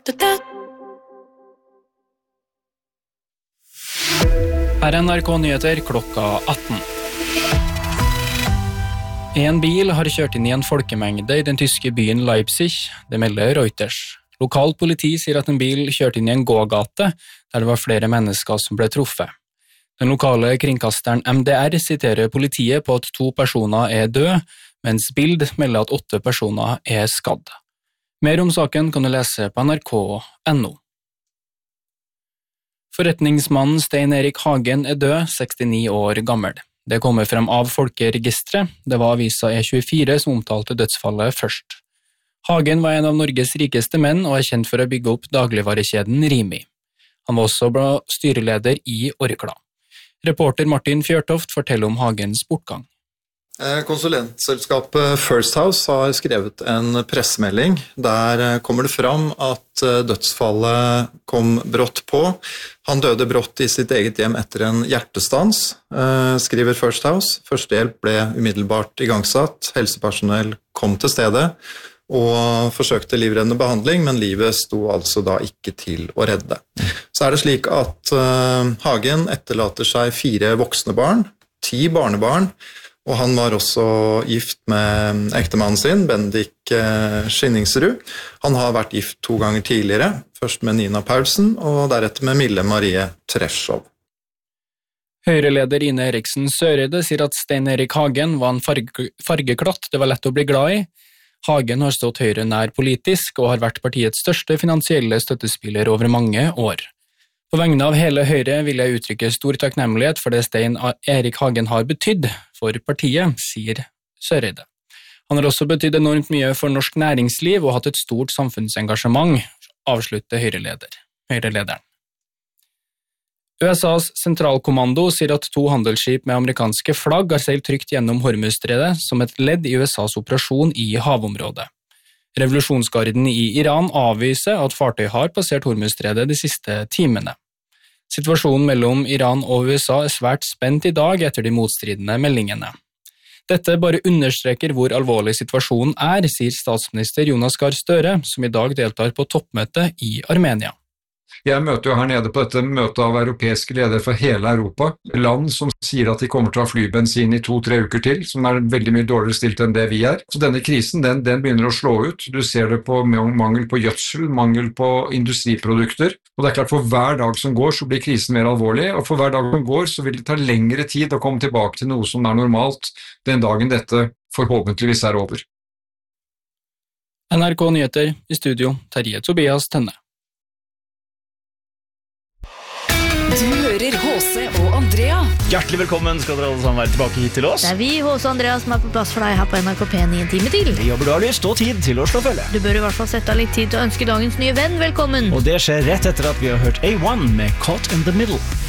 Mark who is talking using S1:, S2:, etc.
S1: Her er NRK Nyheter klokka 18. En bil har kjørt inn i en folkemengde i den tyske byen Leipzig, det melder Reuters. Lokalt politi sier at en bil kjørte inn i en gågate, der det var flere mennesker som ble truffet. Den lokale kringkasteren MDR siterer politiet på at 2 personer er døde, mens Bild melder at 8 personer er skadd. Mer om saken kan du lese på nrk.no. Forretningsmannen Stein Erik Hagen er død, 69 år gammel. Det kommer frem av Folkeregisteret. Det var avisa E24 som omtalte dødsfallet først. Hagen var en av Norges rikeste menn og er kjent for å bygge opp dagligvarekjeden Rimi. Han var også styreleder i Orkla. Reporter Martin Fjørtoft forteller om Hagens bortgang.
S2: Konsulentselskapet First House har skrevet en pressemelding. Der kommer det fram at dødsfallet kom brått på. Han døde brått i sitt eget hjem etter en hjertestans, skriver First House. Førstehjelp ble umiddelbart igangsatt. Helsepersonell kom til stedet og forsøkte livreddende behandling, men livet sto altså da ikke til å redde. Så er det slik at Hagen etterlater seg 4 voksne barn, 10 barnebarn, og han var også gift med ektemannen sin, Bendik Skinningsrud. Han har vært gift 2 ganger tidligere, først med Nina Paulsen, og deretter med Mille Marie Treschow.
S1: Høyreleder Ine Eriksen Søreide sier at Stein Erik Hagen var en fargeklatt det var lett å bli glad i. Hagen har stått Høyre nær politisk og har vært partiets største finansielle støttespiller over mange år. På vegne av hele Høyre vil jeg uttrykke stor takknemlighet for det Stein Erik Hagen har betydd for partiet, sier Søreide. Han har også betydd enormt mye for norsk næringsliv og hatt et stort samfunnsengasjement, avslutter Høyrelederen. USAs sentralkommando sier at 2 handelsskip med amerikanske flagg har seilt trygt gjennom Hormuzstredet som et ledd i USAs operasjon i havområdet. Revolusjonsgarden i Iran avviser at fartøy har passert Hormuzstredet de siste timene. Situasjonen mellom Iran og USA er svært spent i dag etter de motstridende meldingene. Dette bare understreker hvor alvorlig situasjonen er, sier statsminister Jonas Gahr Støre, som i dag deltar på toppmøte i Armenia.
S3: Jeg møter jo her nede på dette møtet av europeiske ledere fra hele Europa, land som sier at de kommer til å ha flybensin i 2-3 uker til, som er veldig mye dårligere stilt enn det vi er. Så denne krisen, den begynner å slå ut. Du ser det på mangel på gjødsel, mangel på industriprodukter, og det er klart for hver dag som går så blir krisen mer alvorlig, og for hver dag som går så vil det ta lengre tid å komme tilbake til noe som er normalt den dagen dette forhåpentligvis er over.
S1: NRK Nyheter i studio, Terje Tobias Tønne.
S4: Du hører H.C. og Andrea.
S5: Hjertelig velkommen skal dere alle sammen være tilbake hit til oss.
S6: Det er vi, H.C. og Andrea, som er på plass for deg her på NRK P1 i en time til.
S5: Vi jobber daglig, stå tid til å slå følge.
S6: Du bør i hvert fall sette av litt tid til å ønske dagens nye venn velkommen.
S5: Og det skjer rett etter at vi har hørt A1 med Caught in the Middle.